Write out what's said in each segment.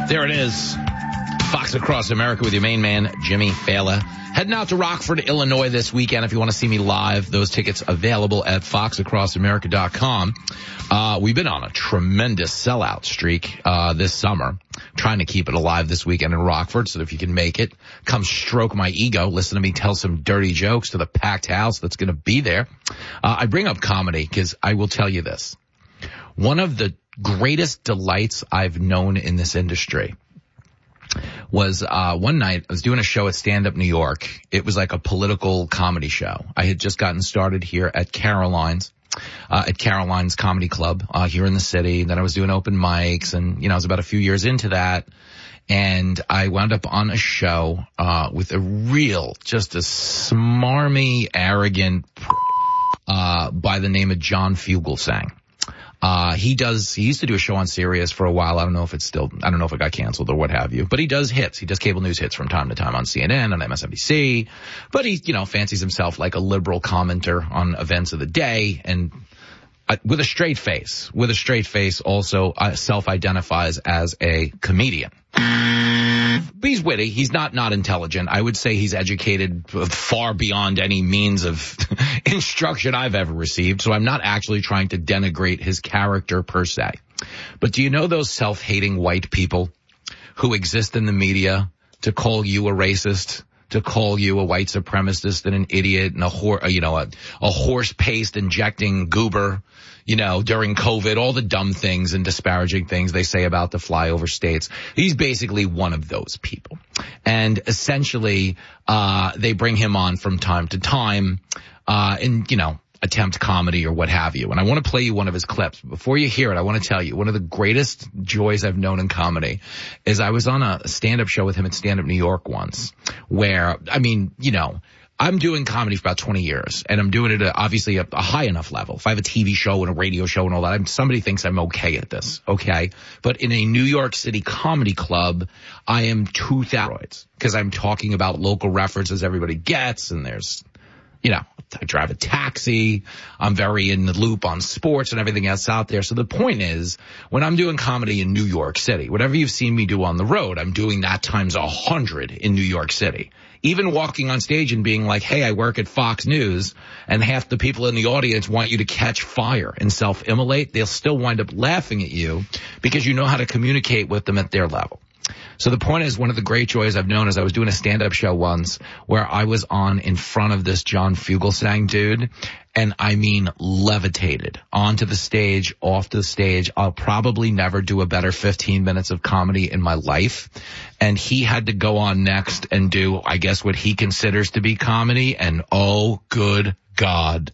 There it is. Fox Across America with your main man, Jimmy Fallon. Heading out to Rockford, Illinois this weekend. If you want to see me live, those tickets available at foxacrossamerica.com. We've been on a tremendous sellout streak this summer, trying to keep it alive this weekend in Rockford. So if you can make it, come stroke my ego, listen to me tell some dirty jokes to the packed house that's going to be there. I bring up comedy because I will tell you this. One of the greatest delights I've known in this industry was one night I was doing a show at Stand Up New York. It was like a political comedy show. I had just gotten started here at Caroline's Comedy Club here in the city. Then I was doing open mics, and I was about a few years into that. And I wound up on a show with just a smarmy, arrogant by the name of John Fugelsang. He used to do a show on Sirius for a while. I don't know if it got canceled or what have you, but he does hits. He does cable news hits from time to time on CNN, on MSNBC, but he, fancies himself like a liberal commenter on events of the day, and with a straight face, also self-identifies as a comedian. He's witty. He's not intelligent. I would say he's educated far beyond any means of instruction I've ever received. So I'm not actually trying to denigrate his character per se. But do you know those self-hating white people who exist in the media to call you a racist, to call you a white supremacist and an idiot and a horse-paced injecting goober, during COVID, all the dumb things and disparaging things they say about the flyover states? He's basically one of those people. And essentially, they bring him on from time to time, attempt comedy or what have you. And I want to play you one of his clips. Before you hear it, I want to tell you, one of the greatest joys I've known in comedy is I was on a stand-up show with him at Stand Up New York once, where, I'm doing comedy for about 20 years, and I'm doing it at obviously a high enough level. If I have a TV show and a radio show and all that, somebody thinks I'm okay at this, okay? But in a New York City comedy club, I am 2,000 because I'm talking about local references everybody gets, and there's, I drive a taxi. I'm very in the loop on sports and everything else out there. So the point is, when I'm doing comedy in New York City, whatever you've seen me do on the road, I'm doing that times 100 in New York City. Even walking on stage and being like, hey, I work at Fox News, and half the people in the audience want you to catch fire and self-immolate, they'll still wind up laughing at you because you know how to communicate with them at their level. So the point is, one of the great joys I've known is I was doing a stand-up show once where I was on in front of this John Fugelsang dude, and I mean levitated onto the stage, off the stage. I'll probably never do a better 15 minutes of comedy in my life. And he had to go on next and do, I guess, what he considers to be comedy, and oh, good God.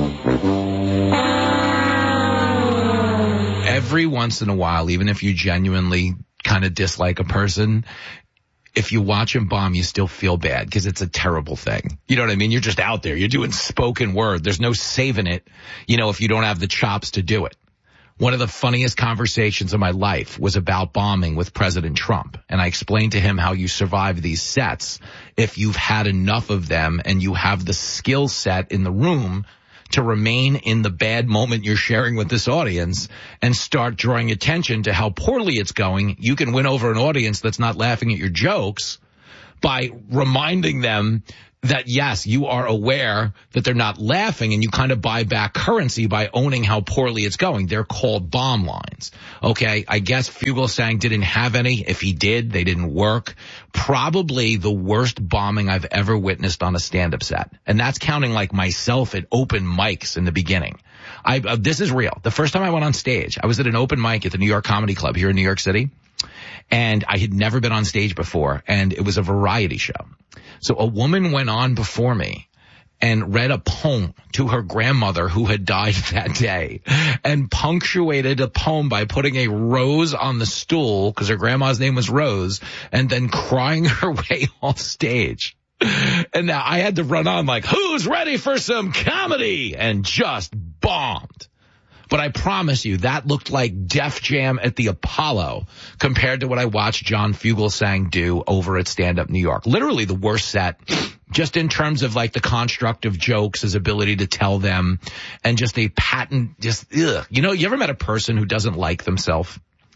Every once in a while, even if you genuinely kind of dislike a person, if you watch him bomb, you still feel bad because it's a terrible thing. You know what I mean? You're just out there. You're doing spoken word. There's no saving it, if you don't have the chops to do it. One of the funniest conversations of my life was about bombing with President Trump. And I explained to him how you survive these sets if you've had enough of them and you have the skill set in the room to remain in the bad moment you're sharing with this audience and start drawing attention to how poorly it's going. You can win over an audience that's not laughing at your jokes by reminding them that, yes, you are aware that they're not laughing, and you kind of buy back currency by owning how poorly it's going. They're called bomb lines. Okay, I guess Fugelsang didn't have any. If he did, they didn't work. Probably the worst bombing I've ever witnessed on a stand-up set. And that's counting like myself at open mics in the beginning. This is real. The first time I went on stage, I was at an open mic at the New York Comedy Club here in New York City. And I had never been on stage before, and it was a variety show. So a woman went on before me and read a poem to her grandmother who had died that day, and punctuated a poem by putting a rose on the stool because her grandma's name was Rose, and then crying her way off stage. And now I had to run on like, who's ready for some comedy? And just bombed. But I promise you, that looked like Def Jam at the Apollo compared to what I watched John Fugelsang do over at Stand Up New York. Literally the worst set, just in terms of like the construct of jokes, his ability to tell them, and just a patent, you ever met a person who doesn't like themselves?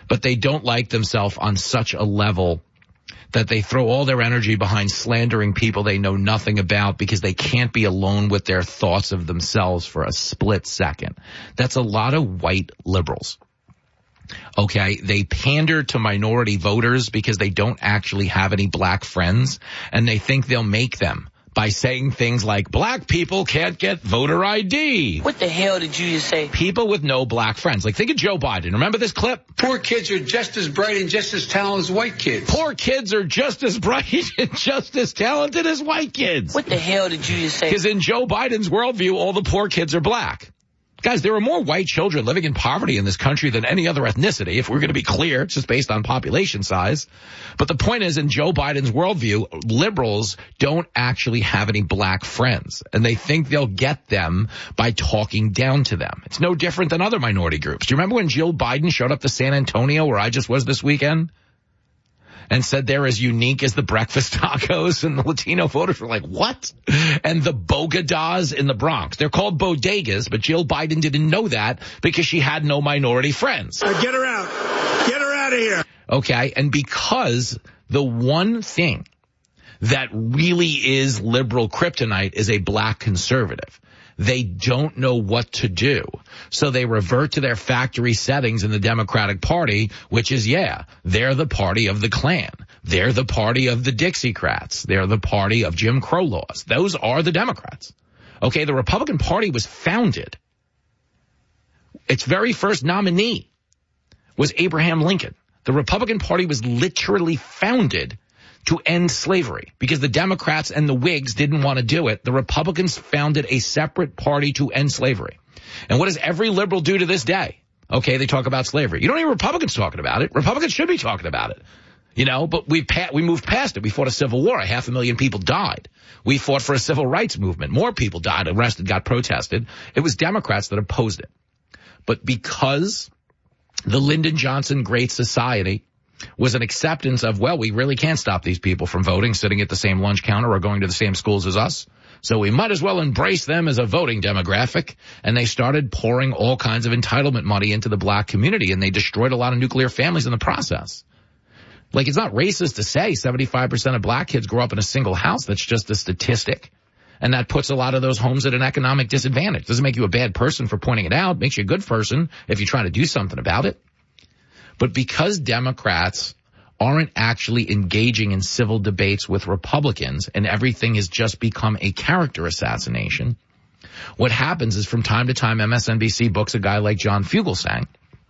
but they don't like themselves on such a level that they throw all their energy behind slandering people they know nothing about because they can't be alone with their thoughts of themselves for a split second. That's a lot of white liberals. Okay, they pander to minority voters because they don't actually have any black friends, and they think they'll make them by saying things like, black people can't get voter ID. What the hell did you just say? People with no black friends. Like, think of Joe Biden. Remember this clip? Poor kids are just as bright and just as talented as white kids. Poor kids are just as bright and just as talented as white kids. What the hell did you just say? Because in Joe Biden's worldview, all the poor kids are black. Guys, there are more white children living in poverty in this country than any other ethnicity. If we're going to be clear, it's just based on population size. But the point is, in Joe Biden's worldview, liberals don't actually have any black friends, and they think they'll get them by talking down to them. It's no different than other minority groups. Do you remember when Jill Biden showed up to San Antonio, where I just was this weekend, and said they're as unique as the breakfast tacos, and the Latino voters were like, what? And the bodegas in the Bronx. They're called bodegas, but Jill Biden didn't know that because she had no minority friends. Get her out. Get her out of here. Okay, and because the one thing that really is liberal kryptonite is a black conservative, they don't know what to do. So they revert to their factory settings in the Democratic Party, which is, they're the party of the Klan. They're the party of the Dixiecrats. They're the party of Jim Crow laws. Those are the Democrats. Okay, the Republican Party was founded. Its very first nominee was Abraham Lincoln. The Republican Party was literally founded to end slavery because the Democrats and the Whigs didn't want to do it. The Republicans founded a separate party to end slavery. And what does every liberal do to this day? Okay, they talk about slavery. You don't hear Republicans talking about it. Republicans should be talking about it. You know, but we moved past it. We fought a civil war. 500,000 people died. We fought for a civil rights movement. More people died, arrested, got protested. It was Democrats that opposed it. But because the Lyndon Johnson Great Society was an acceptance of, well, we really can't stop these people from voting, sitting at the same lunch counter or going to the same schools as us. So we might as well embrace them as a voting demographic. And they started pouring all kinds of entitlement money into the black community, and they destroyed a lot of nuclear families in the process. Like, it's not racist to say 75% of black kids grow up in a single house. That's just a statistic. And that puts a lot of those homes at an economic disadvantage. Doesn't make you a bad person for pointing it out. Makes you a good person if you try to do something about it. But because Democrats aren't actually engaging in civil debates with Republicans and everything has just become a character assassination, what happens is from time to time MSNBC books a guy like John Fugelsang,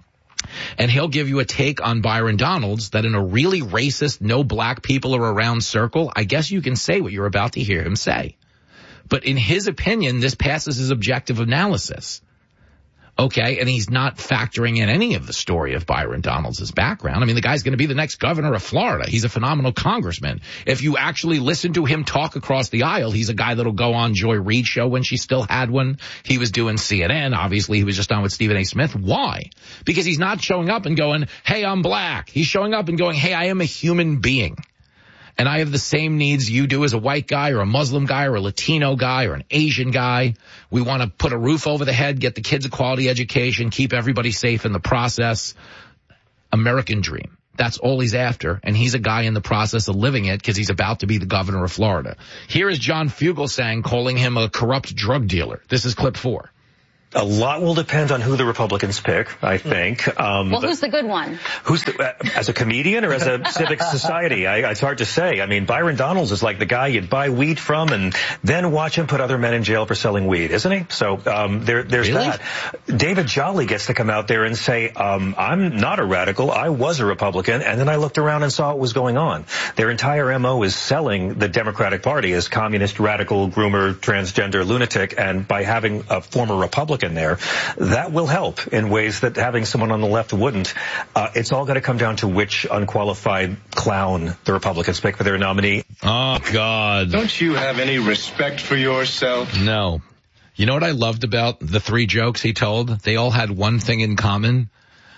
and he'll give you a take on Byron Donalds that in a really racist, no black people are around circle, I guess you can say what you're about to hear him say. But in his opinion, this passes his objective analysis. Okay, and he's not factoring in any of the story of Byron Donalds' background. I mean, the guy's going to be the next governor of Florida. He's a phenomenal congressman. If you actually listen to him talk across the aisle, he's a guy that'll go on Joy Reid's show when she still had one. He was doing CNN. Obviously, he was just on with Stephen A. Smith. Why? Because he's not showing up and going, hey, I'm black. He's showing up and going, hey, I am a human being. And I have the same needs you do as a white guy or a Muslim guy or a Latino guy or an Asian guy. We want to put a roof over the head, get the kids a quality education, keep everybody safe in the process. American dream. That's all he's after. And he's a guy in the process of living it because he's about to be the governor of Florida. Here is John Fugelsang calling him a corrupt drug dealer. This is clip 4. A lot will depend on who the Republicans pick, I think. Well, who's the good one? As a comedian or as a civic society? It's hard to say. I mean, Byron Donalds is like the guy you'd buy weed from and then watch him put other men in jail for selling weed, isn't he? So there's really? That. David Jolly gets to come out there and say, I'm not a radical. I was a Republican. And then I looked around and saw what was going on. Their entire MO is selling the Democratic Party as communist, radical, groomer, transgender, lunatic. And by having a former Republican in there, that will help in ways that having someone on the left wouldn't. It's all going to come down to which unqualified clown the Republicans pick for their nominee. Oh, God. Don't you have any respect for yourself? No. You know what I loved about the 3 jokes he told? They all had one thing in common.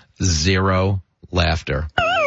0 laughter.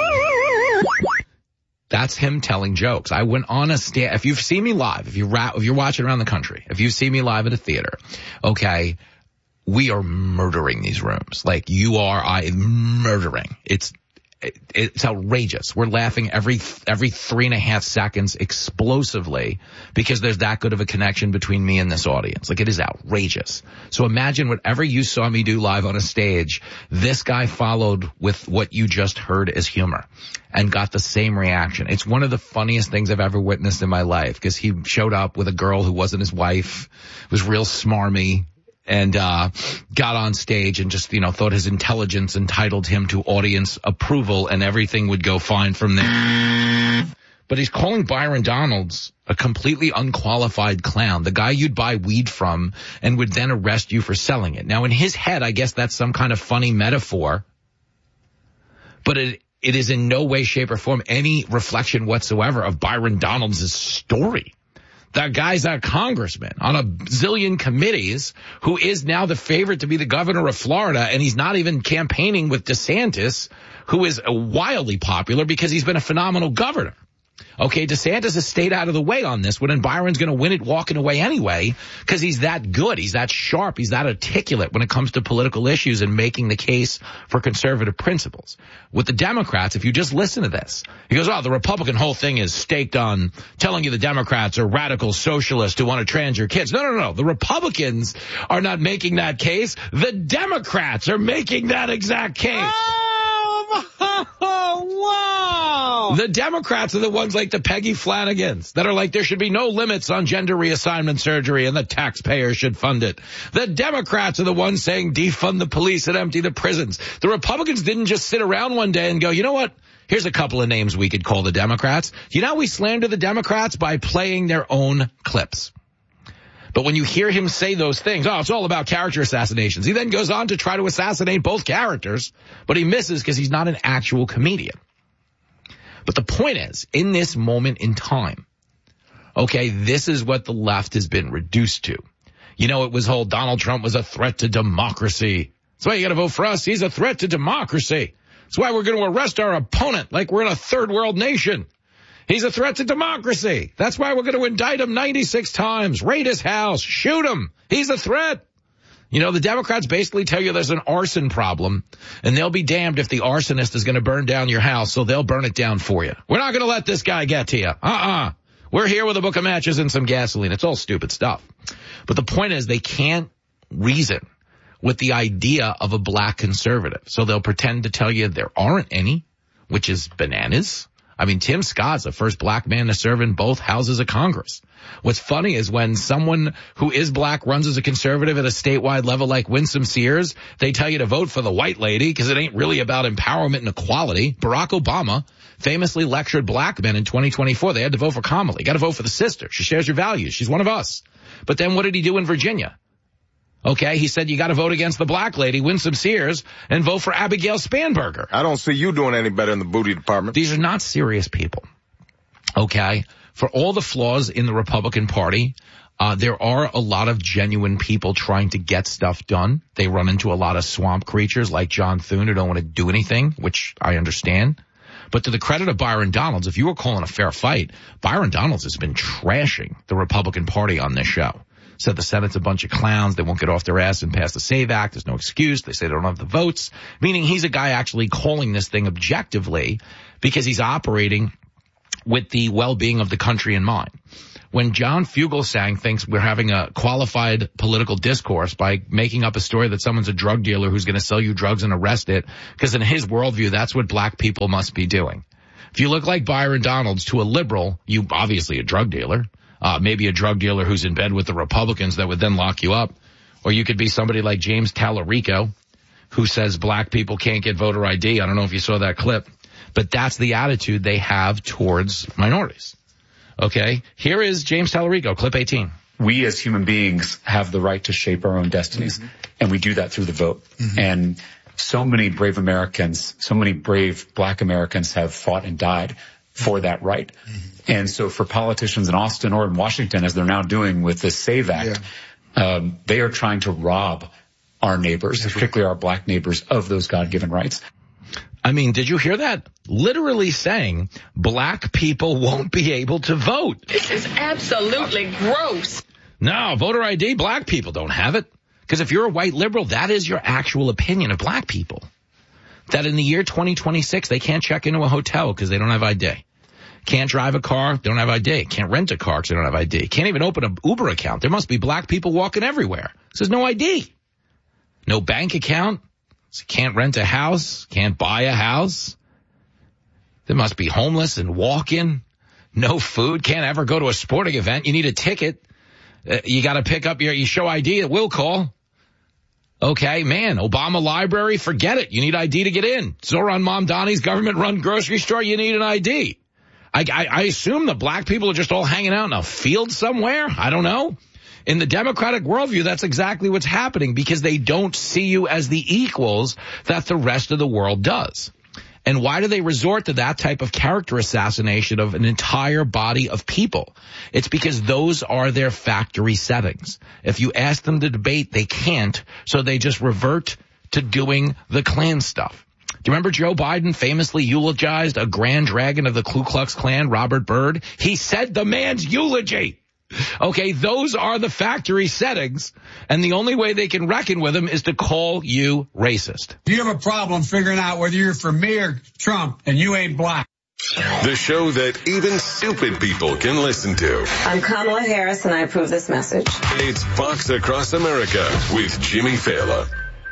That's him telling jokes. I went on a stand. If you've seen me live, if you're watching around the country, if you see me live at a theater, okay, we are murdering these rooms. Like you are, murdering. It's it's outrageous. We're laughing every 3.5 seconds explosively because there's that good of a connection between me and this audience. Like, it is outrageous. So imagine whatever you saw me do live on a stage, this guy followed with what you just heard as humor and got the same reaction. It's one of the funniest things I've ever witnessed in my life because he showed up with a girl who wasn't his wife, was real smarmy, and got on stage and just, thought his intelligence entitled him to audience approval and everything would go fine from there. But he's calling Byron Donalds a completely unqualified clown, the guy you'd buy weed from and would then arrest you for selling it. Now, in his head, I guess that's some kind of funny metaphor, but it is in no way, shape, or form any reflection whatsoever of Byron Donalds' story. That guy's a congressman on a zillion committees who is now the favorite to be the governor of Florida, and he's not even campaigning with DeSantis, who is wildly popular because he's been a phenomenal governor. Okay, DeSantis has stayed out of the way on this one, and Byron's going to win it walking away anyway because he's that good. He's that sharp. He's that articulate when it comes to political issues and making the case for conservative principles. With the Democrats, if you just listen to this, he goes, the Republican whole thing is staked on telling you the Democrats are radical socialists who want to trans your kids. No. The Republicans are not making that case. The Democrats are making that exact case. Wow. The Democrats are the ones like the Peggy Flanagans that are like there should be no limits on gender reassignment surgery and the taxpayers should fund it. The Democrats are the ones saying defund the police and empty the prisons. The Republicans didn't just sit around one day and go, you know what? Here's a couple of names we could call the Democrats. You know how we slander the Democrats? By playing their own clips. But when you hear him say those things, it's all about character assassinations. He then goes on to try to assassinate both characters, but he misses because he's not an actual comedian. But the point is, in this moment in time, okay, this is what the left has been reduced to. It was whole Donald Trump was a threat to democracy. That's why you got to vote for us. He's a threat to democracy. That's why we're going to arrest our opponent like we're in a third world nation. He's a threat to democracy. That's why we're going to indict him 96 times, raid his house, shoot him. He's a threat. The Democrats basically tell you there's an arson problem, and they'll be damned if the arsonist is going to burn down your house, so they'll burn it down for you. We're not going to let this guy get to you. We're here with a book of matches and some gasoline. It's all stupid stuff. But the point is they can't reason with the idea of a black conservative, so they'll pretend to tell you there aren't any, which is bananas. Tim Scott's the first black man to serve in both houses of Congress. What's funny is when someone who is black runs as a conservative at a statewide level like Winsome Sears, they tell you to vote for the white lady because it ain't really about empowerment and equality. Barack Obama famously lectured black men in 2024. They had to vote for Kamala. You got to vote for the sister. She shares your values. She's one of us. But then what did he do in Virginia? Okay, he said you got to vote against the black lady, Winsome Sears, and vote for Abigail Spanberger. I don't see you doing any better in the booty department. These are not serious people. Okay, for all the flaws in the Republican Party, there are a lot of genuine people trying to get stuff done. They run into a lot of swamp creatures like John Thune who don't want to do anything, which I understand. But to the credit of Byron Donalds, if you were calling a fair fight, Byron Donalds has been trashing the Republican Party on this show. Said the Senate's a bunch of clowns. They won't get off their ass and pass the SAVE Act. There's no excuse. They say they don't have the votes, meaning he's a guy actually calling this thing objectively because he's operating with the well-being of the country in mind. When John Fugelsang thinks we're having a qualified political discourse by making up a story that someone's a drug dealer who's going to sell you drugs and arrest it, because in his worldview, that's what black people must be doing. If you look like Byron Donalds to a liberal, you obviously a drug dealer. Maybe a drug dealer who's in bed with the Republicans that would then lock you up. Or you could be somebody like James Tallarico, who says black people can't get voter ID. I don't know if you saw that clip. But that's the attitude they have towards minorities. Okay? Here is James Tallarico, clip 18. We as human beings have the right to shape our own destinies. Mm-hmm. And we do that through the vote. Mm-hmm. And so many brave Americans, so many brave black Americans have fought and died for that right. Mm-hmm. And so for politicians in Austin or in Washington, as they're now doing with this SAVE Act, they are trying to rob our neighbors, particularly our black neighbors, of those God-given rights. Did you hear that? Literally saying black people won't be able to vote. This is absolutely gross. No, voter ID, black people don't have it. Because if you're a white liberal, that is your actual opinion of black people. that in the year 2026, they can't check into a hotel because they don't have ID. Can't drive a car, they don't have ID. Can't rent a car because they don't have ID. Can't even open an Uber account. There must be black people walking everywhere. There's no ID. No bank account. So can't rent a house. Can't buy a house. There must be homeless and walk-in. No food. Can't ever go to a sporting event. You need a ticket. You got to pick up you show ID at will call. Okay, man, Obama Library, forget it. You need ID to get in. Zoran Mamdani's government-run grocery store, you need an ID. I assume the black people are just all hanging out in a field somewhere. I don't know. In the Democratic worldview, that's exactly what's happening because they don't see you as the equals that the rest of the world does. And why do they resort to that type of character assassination of an entire body of people? It's because those are their factory settings. If you ask them to debate, they can't, so they just revert to doing the Klan stuff. Do you remember Joe Biden famously eulogized a Grand Dragon of the Ku Klux Klan, Robert Byrd? He said the man's eulogy. Okay, those are the factory settings, and the only way they can reckon with them is to call you racist. You have a problem figuring out whether you're for me or Trump, and you ain't black. The show that even stupid people can listen to. I'm Kamala Harris, and I approve this message. It's Fox Across America with Jimmy Fallon.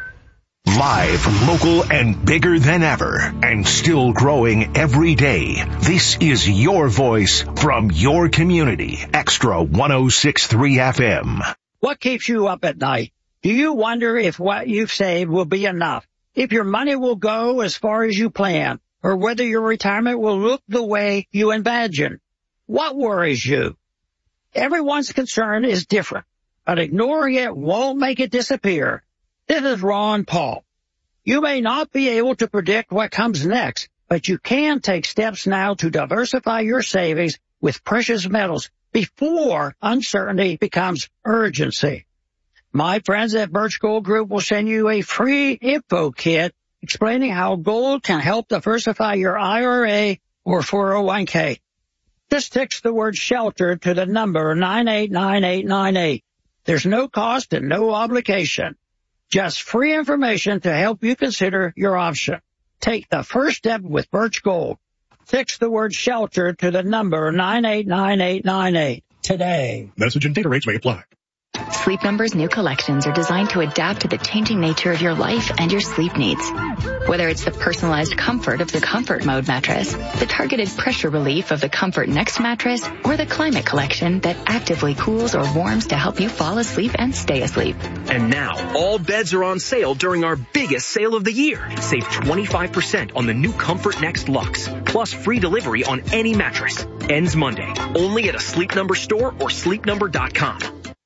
Live, local, and bigger than ever, and still growing every day. This is your voice from your community. Extra 106.3 FM. What keeps you up at night? Do you wonder if what you've saved will be enough? If your money will go as far as you plan? Or whether your retirement will look the way you imagine? What worries you? Everyone's concern is different, but ignoring it won't make it disappear. This is Ron Paul. You may not be able to predict what comes next, but you can take steps now to diversify your savings with precious metals before uncertainty becomes urgency. My friends at Birch Gold Group will send you a free info kit explaining how gold can help diversify your IRA or 401k. Just text the word SHELTER to the number 989898. There's no cost and no obligation. Just free information to help you consider your option. Take the first step with Birch Gold. Text the word SHELTER to the number 989898 today. Message and data rates may apply. Sleep Number's new collections are designed to adapt to the changing nature of your life and your sleep needs. Whether it's the personalized comfort of the Comfort Mode mattress, the targeted pressure relief of the Comfort Next mattress, or the Climate Collection that actively cools or warms to help you fall asleep and stay asleep. And now, all beds are on sale during our biggest sale of the year. Save 25% on the new Comfort Next Luxe, plus free delivery on any mattress. Ends Monday, only at a Sleep Number store or sleepnumber.com.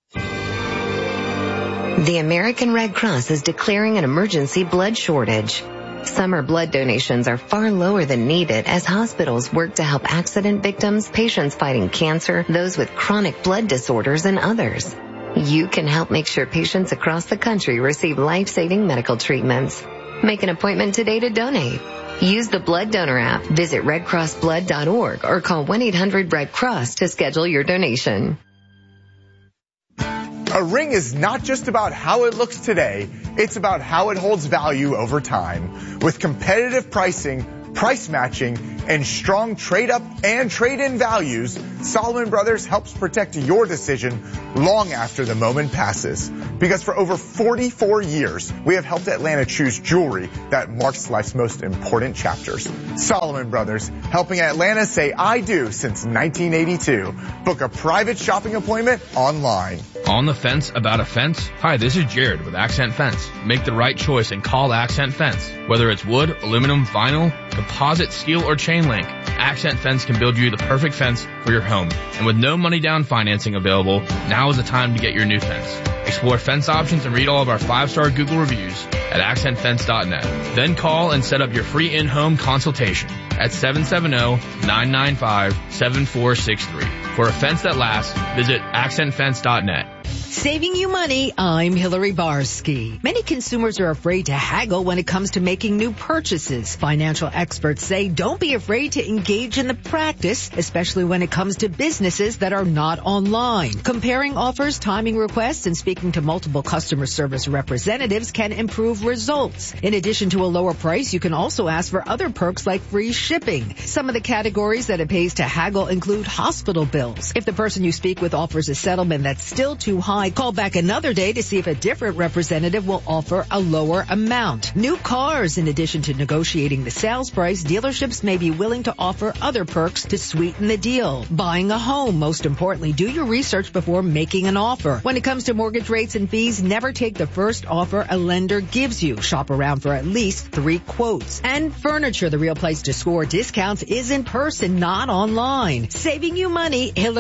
The American Red Cross is declaring an emergency blood shortage. Summer blood donations are far lower than needed as hospitals work to help accident victims, patients fighting cancer, those with chronic blood disorders, and others. You can help make sure patients across the country receive life-saving medical treatments. Make an appointment today to donate. Use the Blood Donor app, visit redcrossblood.org, or call 1-800-RED-CROSS to schedule your donation. A ring is not just about how it looks today, it's about how it holds value over time. With competitive pricing, price matching, and strong trade-up and trade-in values, Solomon Brothers helps protect your decision long after the moment passes. Because for over 44 years, we have helped Atlanta choose jewelry that marks life's most important chapters. Solomon Brothers, helping Atlanta say I do since 1982. Book a private shopping appointment online. On the fence about a fence? Hi, this is Jared with Accent Fence. Make the right choice and call Accent Fence. Whether it's wood, aluminum, vinyl, composite, steel, or chain link, Accent Fence can build you the perfect fence for your home. And with no money down financing available, now is the time to get your new fence. Explore fence options and read all of our 5-star Google reviews at accentfence.net. Then call and set up your free in-home consultation at 770-995-7463. For a fence that lasts, visit accentfence.net. Saving you money, I'm Hillary Barsky. Many consumers are afraid to haggle when it comes to making new purchases. Financial experts say don't be afraid to engage in the practice, especially when it comes to businesses that are not online. Comparing offers, timing requests, and speaking to multiple customer service representatives can improve results. In addition to a lower price, you can also ask for other perks like free shipping. Some of the categories that it pays to haggle include hospital bills. If the person you speak with offers a settlement that's still too high, call back another day to see if a different representative will offer a lower amount. New cars, in addition to negotiating the sales price, dealerships may be willing to offer other perks to sweeten the deal. Buying a home, most importantly, do your research before making an offer. When it comes to mortgage rates and fees, never take the first offer a lender gives you. Shop around for at least 3 quotes. And furniture, the real place to score discounts is in person, not online. Saving you money, Hillary